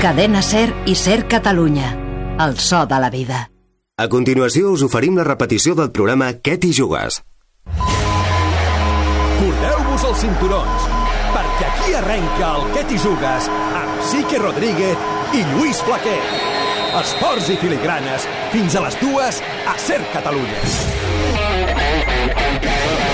Cadena SER i SER Catalunya. El so de la vida. A continuació us oferim la repetició del programa Què t'hi jugues? Cordeu-vos els cinturons, perquè aquí arrenca el Què t'hi jugues amb Sique Rodríguez i Lluís Flaquer. Esports i filigranes fins a les 2 a SER Catalunya.